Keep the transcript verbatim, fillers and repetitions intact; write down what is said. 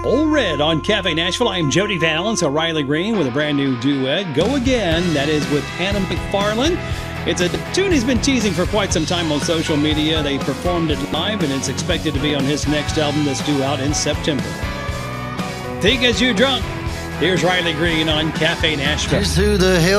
Old Red on Cafe Nashville. I'm Jody Valance, so Riley Green with a brand new duet, Go Again. That is with Hannah McFarlane. It's a tune he's been teasing for quite some time on social media. They performed it live, and it's expected to be on his next album that's due out in September. Think as you're drunk. Here's Riley Green on Cafe Nashville. Who the hell